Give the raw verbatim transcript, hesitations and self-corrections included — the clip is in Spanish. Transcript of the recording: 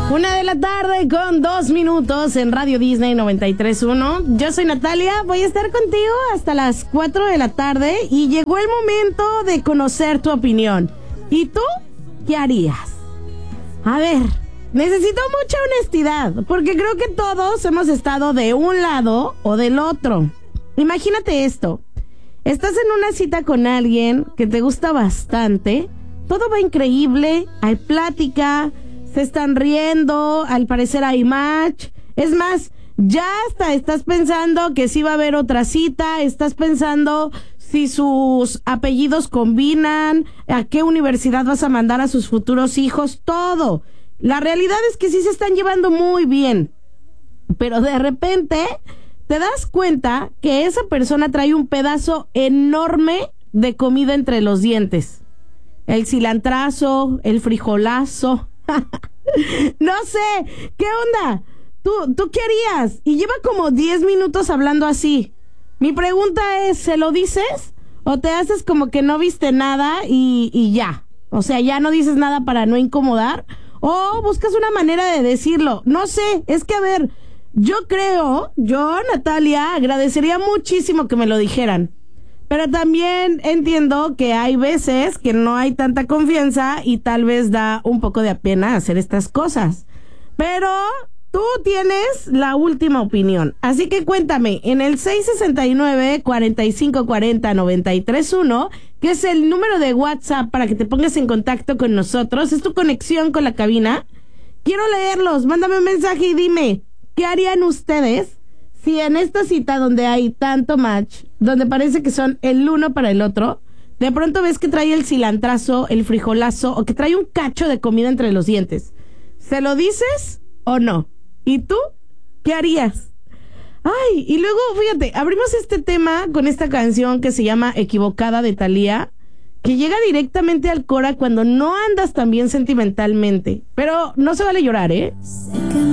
Una de la tarde con dos minutos en Radio Disney noventa y tres punto uno. Yo soy Natalia, voy a estar contigo hasta las cuatro de la tarde y llegó el momento de conocer tu opinión. ¿Y tú qué harías? A ver, necesito mucha honestidad, porque creo que todos hemos estado de un lado o del otro. Imagínate esto. Estás en una cita con alguien que te gusta bastante, todo va increíble, hay plática, se están riendo, al parecer hay match. Es más, ya hasta estás pensando que sí va a haber otra cita, estás pensando si sus apellidos combinan, a qué universidad vas a mandar a sus futuros hijos, todo. La realidad es que sí se están llevando muy bien, pero de repente te das cuenta que esa persona trae un pedazo enorme de comida entre los dientes. El cilantrazo, el frijolazo. No sé, ¿qué onda? ¿Tú, ¿Tú qué harías? Y lleva como diez minutos hablando así. Mi pregunta es, ¿se lo dices? ¿O te haces como que no viste nada y, y ya? O sea, ya no dices nada para no incomodar. ¿O buscas una manera de decirlo? No sé, es que a ver, yo creo, yo, Natalia, agradecería muchísimo que me lo dijeran. Pero también entiendo que hay veces que no hay tanta confianza y tal vez da un poco de pena hacer estas cosas. Pero tú tienes la última opinión. Así que cuéntame, en el seis seis nueve, cuatro cinco cuatro cero, nueve tres uno, que es el número de WhatsApp para que te pongas en contacto con nosotros, es tu conexión con la cabina. Quiero leerlos, mándame un mensaje y dime, ¿qué harían ustedes si en esta cita donde hay tanto match, donde parece que son el uno para el otro, de pronto ves que trae el cilantrazo, el frijolazo, o que trae un cacho de comida entre los dientes? ¿Se lo dices o no? ¿Y tú qué harías? Ay, y luego, fíjate, abrimos este tema con esta canción que se llama Equivocada de Thalía, que llega directamente al cora cuando no andas tan bien sentimentalmente. Pero no se vale llorar, ¿eh?